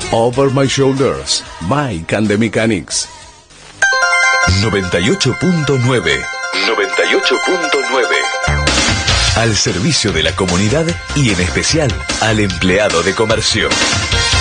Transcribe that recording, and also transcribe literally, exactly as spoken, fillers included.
Over My Shoulders, Mike and the Mechanics. noventa y ocho punto nueve. noventa y ocho punto nueve. Al servicio de la comunidad y en especial al empleado de comercio.